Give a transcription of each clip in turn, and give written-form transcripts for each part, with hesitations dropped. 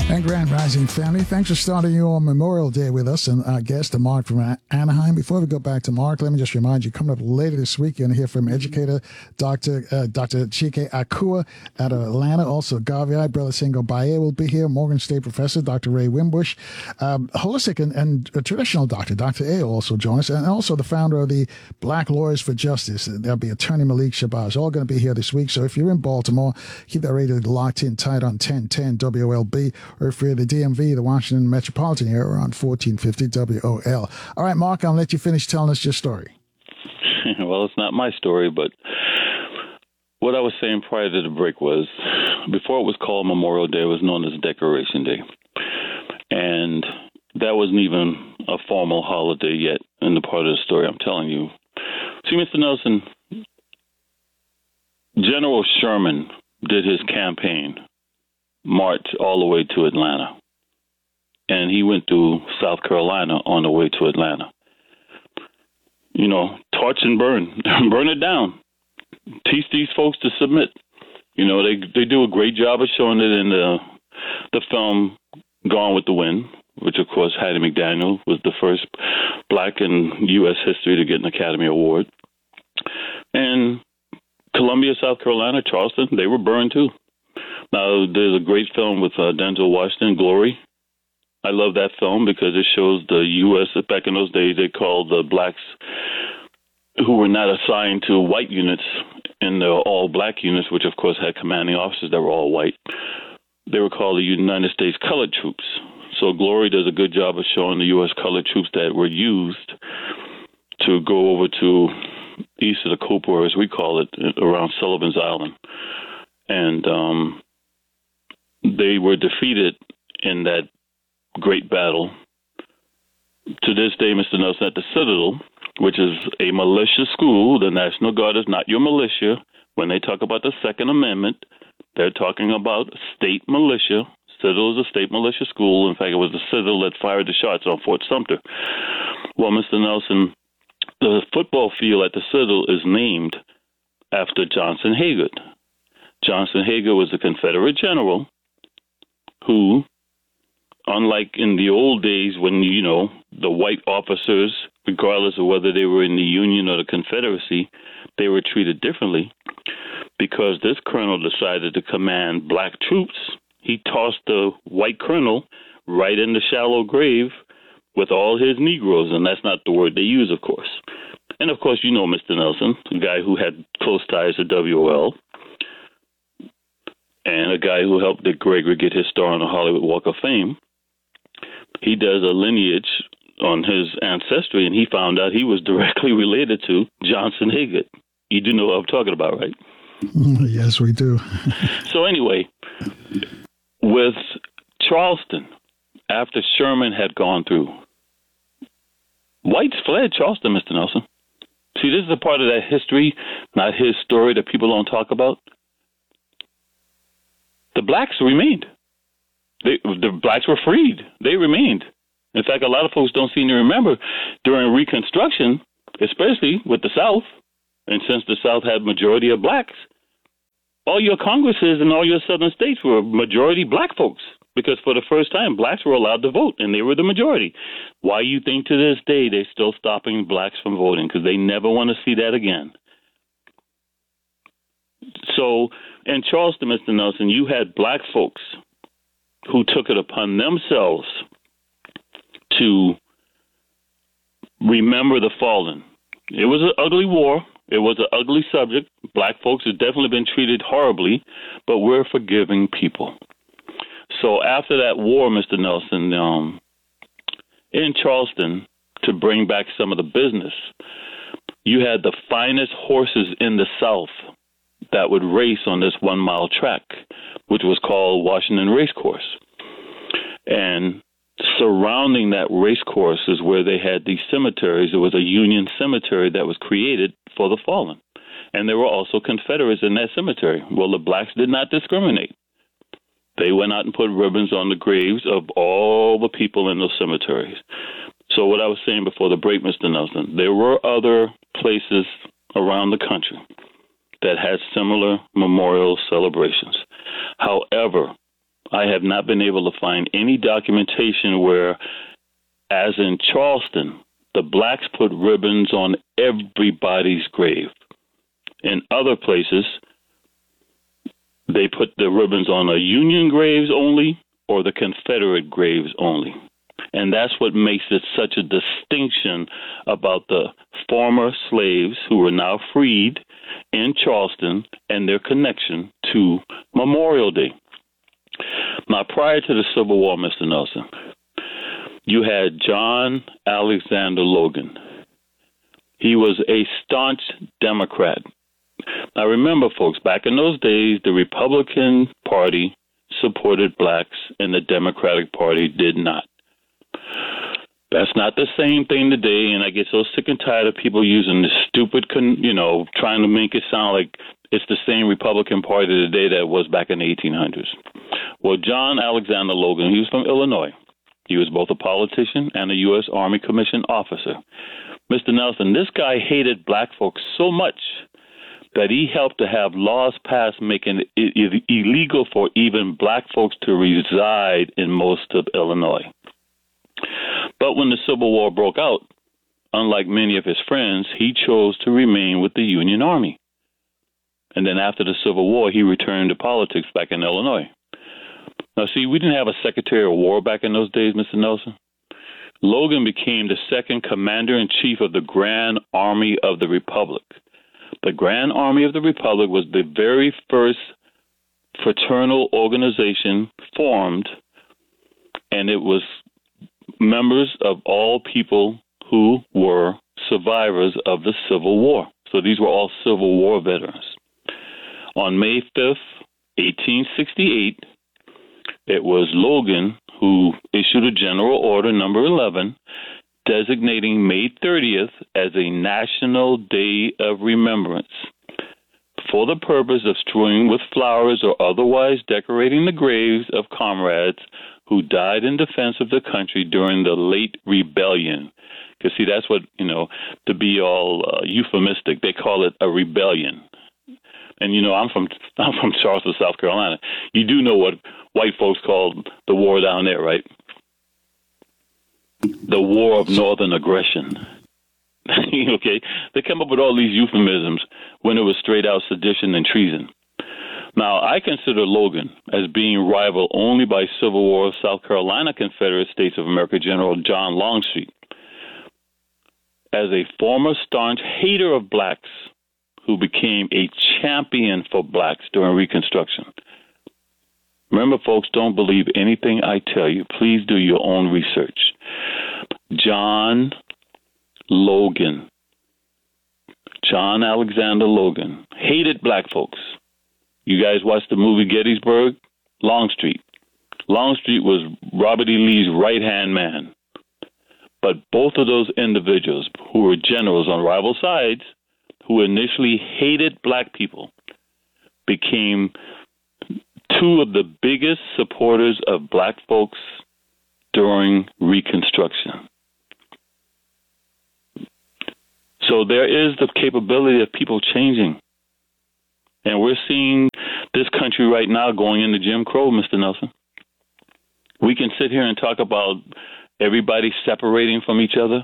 And Grand Rising family, thanks for starting your Memorial Day with us and our guest, Mark from Anaheim. Before we go back to Mark, let me just remind you, coming up later this week, you're going to hear from educator Dr. Chike Akua out of Atlanta. Also, Gaviai, Brother Singo Baye will be here. Morgan State professor, Dr. Ray Wimbush. Holistic and traditional doctor, Dr. A will also join us. And also the founder of the Black Lawyers for Justice. There'll be attorney Malik Shabazz, all going to be here this week. So if you're in Baltimore, keep that radio locked in tight on 1010 WLB. Or if you're the DMV, the Washington Metropolitan area, on 1450 WOL. All right, Mark, I'll let you finish telling us your story. Well, it's not my story, but what I was saying prior to the break was, before it was called Memorial Day, it was known as Decoration Day. And that wasn't even a formal holiday yet in the part of the story I'm telling you. See, Mr. Nelson, General Sherman did his campaign march all the way to Atlanta. And he went through South Carolina on the way to Atlanta. You know, torch and burn. Burn it down. Teach these folks to submit. You know, they do a great job of showing it in the film Gone with the Wind, which, of course, Hattie McDaniel was the first black in U.S. history to get an Academy Award. And Columbia, South Carolina, Charleston, they were burned too. Now, there's a great film with Denzel Washington, Glory. I love that film because it shows the U.S. Back in those days, they called the blacks who were not assigned to white units in the all-black units, which, of course, had commanding officers that were all white. They were called the United States Colored Troops. So Glory does a good job of showing the U.S. colored troops that were used to go over to east of the Cooper, as we call it, around Sullivan's Island. And they were defeated in that great battle. To this day, Mr. Nelson, at the Citadel, which is a militia school, the National Guard is not your militia. When they talk about the Second Amendment, they're talking about state militia. Citadel is a state militia school. In fact, it was the Citadel that fired the shots on Fort Sumter. Well, Mr. Nelson, the football field at the Citadel is named after Johnson Haygood. Johnson Haygood was a Confederate general who, unlike in the old days when, you know, the white officers, regardless of whether they were in the Union or the Confederacy, they were treated differently. Because this colonel decided to command black troops, he tossed the white colonel right in the shallow grave with all his Negroes, and that's not the word they use, of course. And, of course, you know Mr. Nelson, a guy who had close ties to WL, and a guy who helped Dick Gregory get his star on the Hollywood Walk of Fame. He does a lineage on his ancestry, and he found out he was directly related to Johnson Haygood. You do know what I'm talking about, right? Yes, we do. So anyway, with Charleston, after Sherman had gone through, whites fled Charleston, Mr. Nelson. See, this is a part of that history, not his story, that people don't talk about. The blacks remained. The blacks were freed. They remained. In fact, a lot of folks don't seem to remember during Reconstruction, especially with the South, and since the South had majority of blacks, all your Congresses and all your southern states were majority black folks, because for the first time, blacks were allowed to vote, and they were the majority. Why you think to this day they're still stopping blacks from voting? Because they never want to see that again. So in Charleston, Mr. Nelson, you had black folks who took it upon themselves to remember the fallen. It was an ugly war. It was an ugly subject. Black folks have definitely been treated horribly, but we're forgiving people. So after that war, Mr. Nelson, in Charleston, to bring back some of the business, you had the finest horses in the South that would race on this 1 mile track, which was called Washington Race Course. And surrounding that race course is where they had these cemeteries. There was a Union cemetery that was created for the fallen. And there were also Confederates in that cemetery. Well, the blacks did not discriminate. They went out and put ribbons on the graves of all the people in those cemeteries. So what I was saying before the break, Mr. Nelson, there were other places around the country that had similar memorial celebrations. However, I have not been able to find any documentation where, as in Charleston, the blacks put ribbons on everybody's grave. In other places, they put the ribbons on the Union graves only or the Confederate graves only. And that's what makes it such a distinction about the former slaves who were now freed in Charleston and their connection to Memorial Day. Now, prior to the Civil War, Mr. Nelson, you had John Alexander Logan. He was a staunch Democrat. Now, remember, folks, back in those days, the Republican Party supported blacks and the Democratic Party did not. That's not the same thing today, and I get so sick and tired of people using this stupid, trying to make it sound like it's the same Republican Party today that was back in the 1800s. Well, John Alexander Logan, he was from Illinois. He was both a politician and a U.S. Army commissioned officer. Mr. Nelson, this guy hated black folks so much that he helped to have laws passed making it illegal for even black folks to reside in most of Illinois. But when the Civil War broke out, unlike many of his friends, he chose to remain with the Union Army. And then after the Civil War, he returned to politics back in Illinois. Now, see, we didn't have a Secretary of War back in those days, Mr. Nelson. Logan became the second commander-in-chief of the Grand Army of the Republic. The Grand Army of the Republic was the very first fraternal organization formed, and it was members of all people who were survivors of the Civil War. So these were all Civil War veterans. On May 5th, 1868, it was Logan who issued a General Order number 11 designating May 30th as a National Day of Remembrance for the purpose of strewing with flowers or otherwise decorating the graves of comrades who died in defense of the country during the late rebellion. Because, see, that's what, to be all euphemistic, they call it a rebellion. And, I'm from Charleston, South Carolina. You do know what white folks called the war down there, right? The War of Northern Aggression. Okay? They come up with all these euphemisms when it was straight out sedition and treason. Now, I consider Logan as being rivaled only by Civil War South Carolina Confederate States of America General John Longstreet. As a former staunch hater of blacks who became a champion for blacks during Reconstruction. Remember, folks, don't believe anything I tell you. Please do your own research. John Alexander Logan, hated black folks. You guys watched the movie Gettysburg? Longstreet. Longstreet was Robert E. Lee's right-hand man. But both of those individuals who were generals on rival sides, who initially hated black people, became two of the biggest supporters of black folks during Reconstruction. So there is the capability of people changing. And we're seeing this country right now going into Jim Crow, Mr. Nelson. We can sit here and talk about everybody separating from each other,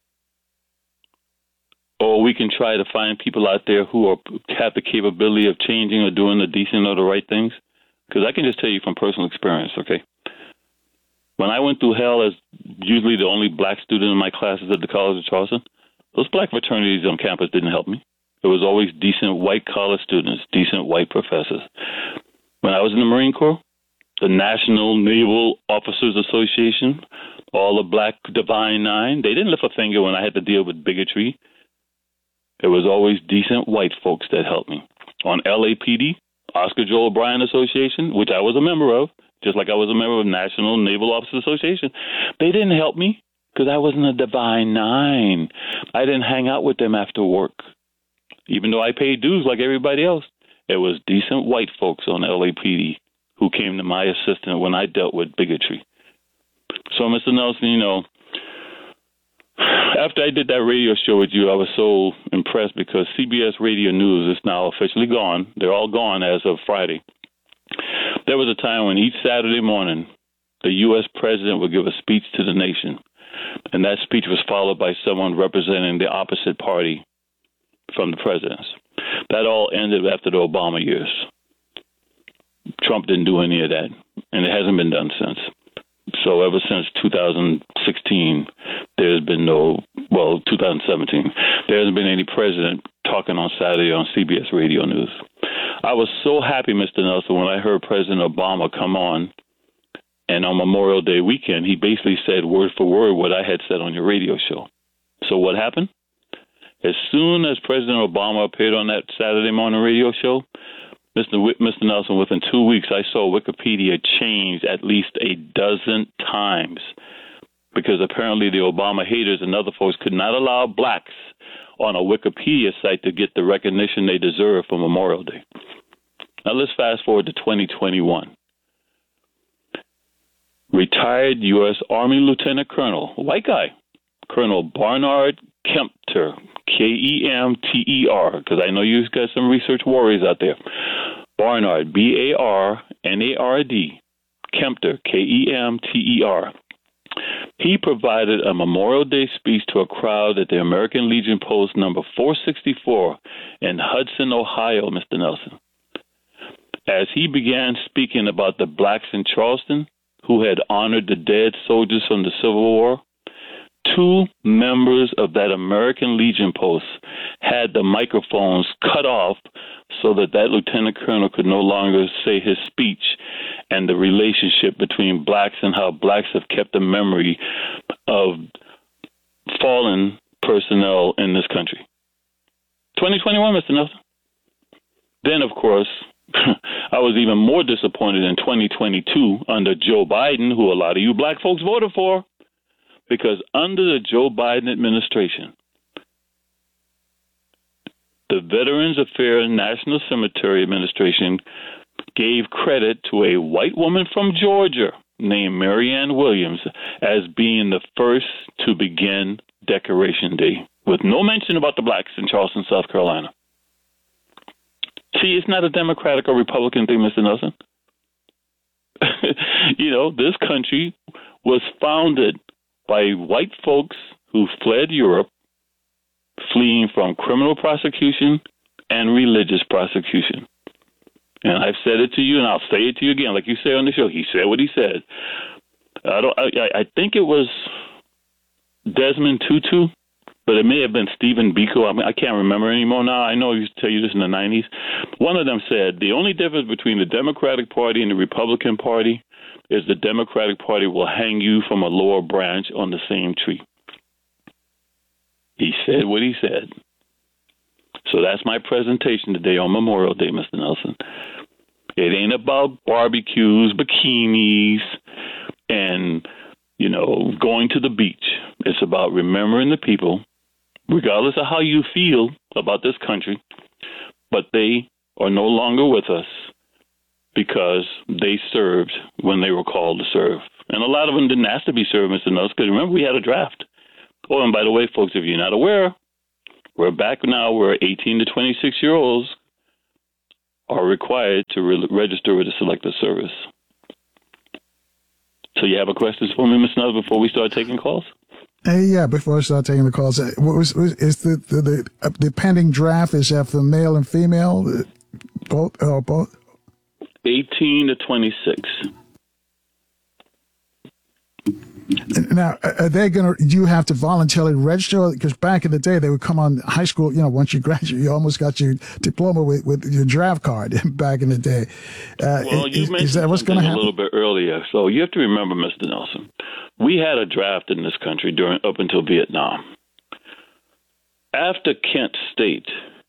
or we can try to find people out there who have the capability of changing or doing the decent or the right things. Because I can just tell you from personal experience, okay? When I went through hell as usually the only black student in my classes at the College of Charleston, those black fraternities on campus didn't help me. It was always decent white-collar students, decent white professors. When I was in the Marine Corps, the National Naval Officers Association, all the black Divine Nine, they didn't lift a finger when I had to deal with bigotry. It was always decent white folks that helped me. On LAPD, Oscar Joel Bryan Association, which I was a member of, just like I was a member of National Naval Officers Association, they didn't help me because I wasn't a Divine Nine. I didn't hang out with them after work. Even though I paid dues like everybody else, it was decent white folks on LAPD who came to my assistance when I dealt with bigotry. So, Mr. Nelson, after I did that radio show with you, I was so impressed because CBS Radio News is now officially gone. They're all gone as of Friday. There was a time when each Saturday morning, the U.S. president would give a speech to the nation, and that speech was followed by someone representing the opposite party from the president's. That all ended after the Obama years. Trump didn't do any of that, and it hasn't been done since. So ever since 2016, there's been 2017, there hasn't been any president talking on Saturday on CBS Radio News. I was so happy, Mr. Nelson, when I heard President Obama come on, and on Memorial Day weekend, he basically said word for word what I had said on your radio show. So what happened? As soon as President Obama appeared on that Saturday morning radio show, Mr. Nelson, within 2 weeks, I saw Wikipedia change at least a dozen times because apparently the Obama haters and other folks could not allow blacks on a Wikipedia site to get the recognition they deserve for Memorial Day. Now let's fast forward to 2021. Retired U.S. Army Lieutenant Colonel, white guy, Colonel Barnard Kempter, Kemter, because I know you've got some research warriors out there. Barnard, Barnard, Kempter, Kemter. He provided a Memorial Day speech to a crowd at the American Legion Post number 464 in Hudson, Ohio, Mr. Nelson. As he began speaking about the blacks in Charleston who had honored the dead soldiers from the Civil War, two members of that American Legion post had the microphones cut off so that lieutenant colonel could no longer say his speech and the relationship between blacks and how blacks have kept a memory of fallen personnel in this country. 2021, Mr. Nelson. Then, of course, I was even more disappointed in 2022 under Joe Biden, who a lot of you black folks voted for, because under the Joe Biden administration, the Veterans Affairs National Cemetery Administration gave credit to a white woman from Georgia named Marianne Williams as being the first to begin Decoration Day, with no mention about the blacks in Charleston, South Carolina. See, it's not a Democratic or Republican thing, Mr. Nelson. You know, this country was founded by white folks who fled Europe, fleeing from criminal prosecution and religious prosecution. And I've said it to you, and I'll say it to you again, like you say on the show. He said what he said. I think it was Desmond Tutu, but it may have been Stephen Biko. I can't remember anymore now. I know I used to tell you this in the 90s. One of them said, the only difference between the Democratic Party and the Republican Party is the Democratic Party will hang you from a lower branch on the same tree. He said what he said. So that's my presentation today on Memorial Day, Mr. Nelson. It ain't about barbecues, bikinis, and, you know, going to the beach. It's about remembering the people, regardless of how you feel about this country, but they are no longer with us because they served when they were called to serve. And a lot of them didn't ask to be served, Mr. Nelson, because remember, we had a draft. Oh, and by the way, folks, if you're not aware, we're back now where 18 to 26-year-olds are required to register with the Selective Service. So you have a question for me, Mr. Nelson, before we start taking calls? Yeah, before I start taking the calls, is the pending draft, is that for male and female? Both? 18 to 26. Now, are they going to, you have to voluntarily register? Because back in the day, they would come on high school, you know, once you graduate, you almost got your diploma with your draft card back in the day. Well, you mentioned is that what's going to happen? A little bit earlier. So you have to remember, Mr. Nelson, we had a draft in this country up until Vietnam. After Kent State,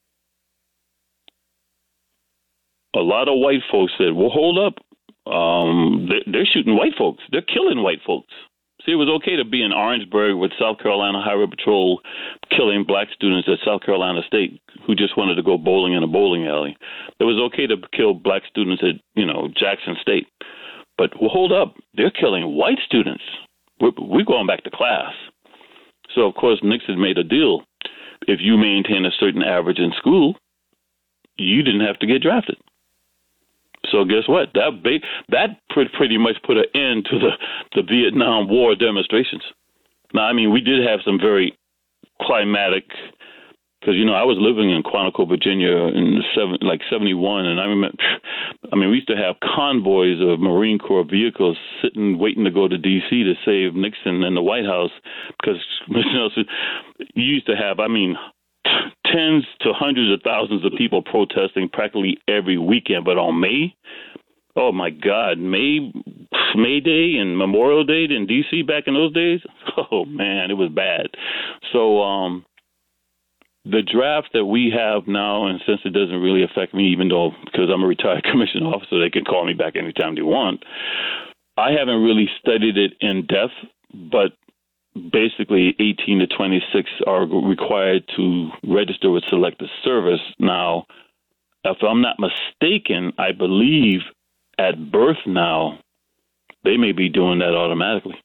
a lot of white folks said, well, hold up. They're shooting white folks. They're killing white folks. See, it was okay to be in Orangeburg with South Carolina Highway Patrol killing black students at South Carolina State who just wanted to go bowling in a bowling alley. It was okay to kill black students at, you know, Jackson State. But well, hold up. They're killing white students. We're going back to class. So, of course, Nixon made a deal. If you maintain a certain average in school, you didn't have to get drafted. So guess what? That pretty much put an end to the Vietnam War demonstrations. Now, I mean, we did have some very climatic, because I was living in Quantico, Virginia in 71, and I remember, we used to have convoys of Marine Corps vehicles sitting waiting to go to D.C. to save Nixon and the White House, because you used to have, tens to hundreds of thousands of people protesting practically every weekend. But on May, oh my God, May Day and Memorial Day in D.C. back in those days, oh man, it was bad. So the draft that we have now, and since it doesn't really affect me, even though because I'm a retired commission officer, they can call me back anytime they want, I haven't really studied it in depth, but basically 18 to 26 are required to register with Selective Service. Now, if I'm not mistaken, I believe at birth now, they may be doing that automatically.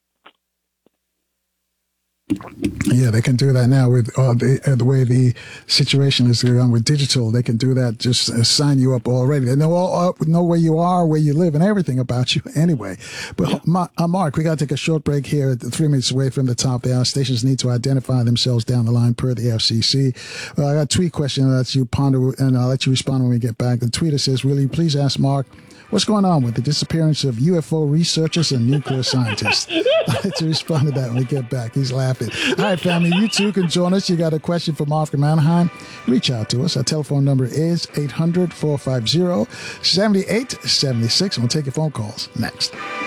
Yeah, they can do that now with the way the situation is going with digital. They can do that, just sign you up already. They know where you are, where you live, and everything about you anyway. But Mark, we got to take a short break here at 3 minutes away from the top. The stations need to identify themselves down the line per the FCC. I got a tweet question I'll let you ponder, and I'll let you respond when we get back. The tweeter says, will you please ask Mark, what's going on with the disappearance of UFO researchers and nuclear scientists? I'll let you respond to that when we get back. He's laughing. All right, family, you too can join us. You got a question for Mark from Anaheim? Reach out to us. Our telephone number is 800-450-7876. We'll take your phone calls next.